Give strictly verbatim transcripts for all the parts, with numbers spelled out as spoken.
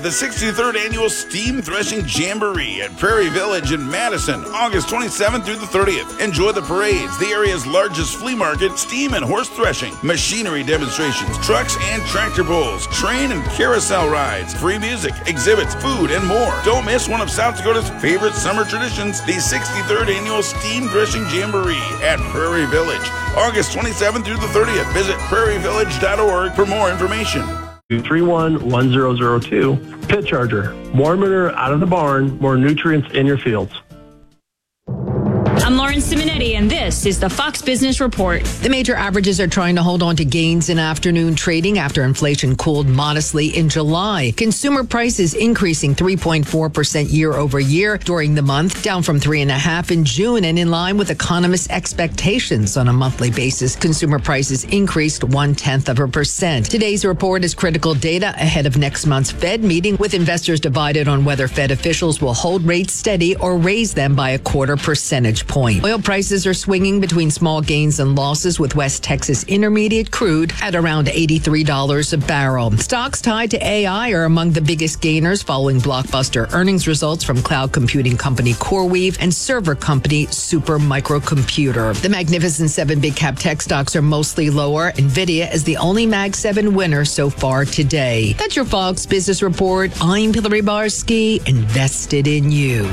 The sixty-third Annual Steam Threshing Jamboree at Prairie Village in Madison, August twenty-seventh through the thirtieth. Enjoy the parades, the area's largest flea market, steam and horse threshing, machinery demonstrations, trucks and tractor pulls, train and carousel rides, free music, exhibits, food, and more. Don't miss one of South Dakota's favorite summer traditions, the sixty-third Annual Steam Threshing Jamboree at Prairie Village, August twenty-seventh through the thirtieth. Visit prairie village dot org for more information. three one one zero zero two. Pit Charger. More manure out of the barn, more nutrients in your fields. I'm Lauren Simonetti, and this is the Fox Business Report. The major averages are trying to hold on to gains in afternoon trading after inflation cooled modestly in July. Consumer prices increasing three point four percent year over year during the month, down from three point five percent in June and in line with economists' expectations. On a monthly basis, consumer prices increased one-tenth of a percent. Today's report is critical data ahead of next month's Fed meeting, with investors divided on whether Fed officials will hold rates steady or raise them by a quarter percentage point. Oil prices are swinging between small gains and losses, with West Texas Intermediate crude at around eighty-three dollars a barrel. Stocks tied to A I are among the biggest gainers following blockbuster earnings results from cloud computing company CoreWeave and server company Super Microcomputer. The Magnificent Seven big cap tech stocks are mostly lower. NVIDIA is the only Mag seven winner so far today. That's your Fox Business Report. I'm Hillary Barsky, invested in you.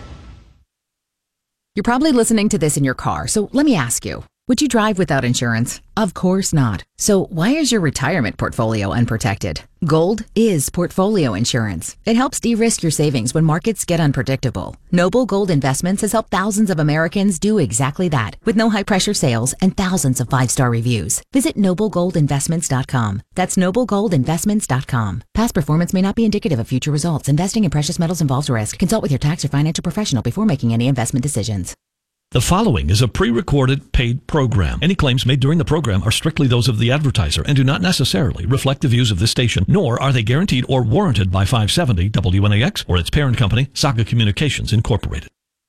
You're probably listening to this in your car, so let me ask you, would you drive without insurance? Of course not. So why is your retirement portfolio unprotected? Gold is portfolio insurance. It helps de-risk your savings when markets get unpredictable. Noble Gold Investments has helped thousands of Americans do exactly that, with no high-pressure sales and thousands of five-star reviews. Visit noble gold investments dot com. That's noble gold investments dot com. Past performance may not be indicative of future results. Investing in precious metals involves risk. Consult with your tax or financial professional before making any investment decisions. The following is a pre-recorded paid program. Any claims made during the program are strictly those of the advertiser and do not necessarily reflect the views of this station, nor are they guaranteed or warranted by five seventy W N A X or its parent company, Saga Communications Incorporated.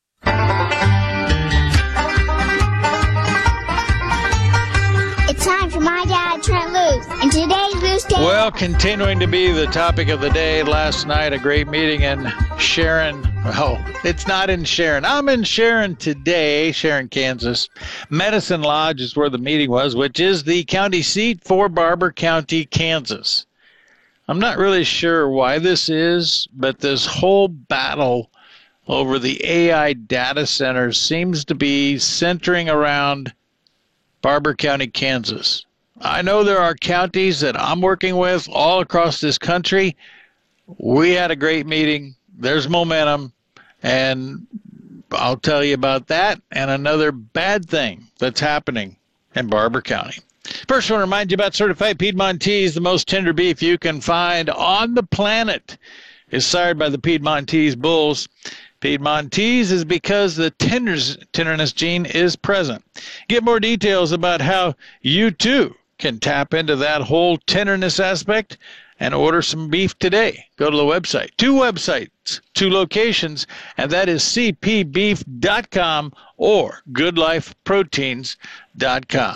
It's time for My Dad, Trent Loos, and today's Loose Day. Well, continuing to be the topic of the day, last night a great meeting in Sharon. Oh, it's not in Sharon. I'm in Sharon today, Sharon, Kansas. Medicine Lodge is where the meeting was, which is the county seat for Barber County, Kansas. I'm not really sure why this is, but this whole battle over the A I data centers seems to be centering around Barber County, Kansas. I know there are counties that I'm working with all across this country. We had a great meeting. There's momentum, and I'll tell you about that and another bad thing that's happening in Barber County. First, I want to remind you about Certified Piedmontese, the most tender beef you can find on the planet is sired by the Piedmontese bulls. Piedmontese is because the tenders, tenderness gene is present. Get more details about how you, too, can tap into that whole tenderness aspect and order some beef today. Go to the website. Two websites, two locations, and that is c p beef dot com or good life proteins dot com.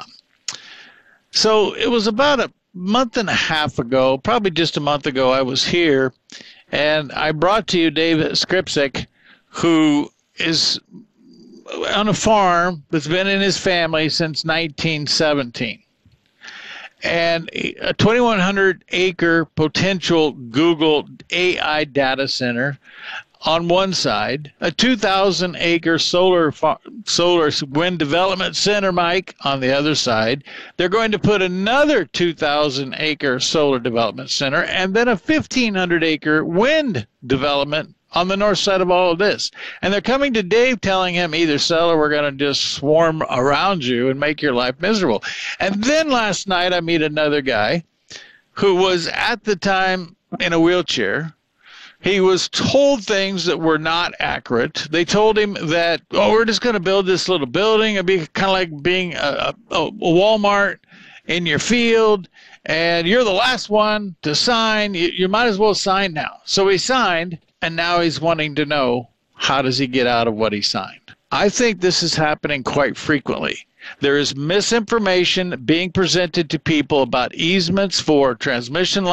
So it was about a month and a half ago, probably just a month ago, I was here, and I brought to you Dave Skripsik, who is on a farm that's been in his family since nineteen seventeen. And a twenty-one hundred acre potential Google A I data center on one side, a two thousand acre solar solar wind development center, Mike, on the other side. They're going to put another two thousand acre solar development center and then a fifteen hundred acre wind development on the north side of all of this. And they're coming to Dave telling him either sell or we're going to just swarm around you and make your life miserable. And then last night I meet another guy who was at the time in a wheelchair. He was told things that were not accurate. They told him that, oh, we're just going to build this little building. It'd be kind of like being a, a, a Walmart in your field, and you're the last one to sign. You, you might as well sign now. So he signed, and now he's wanting to know, how does he get out of what he signed? I think this is happening quite frequently. There is misinformation being presented to people about easements for transmission lines.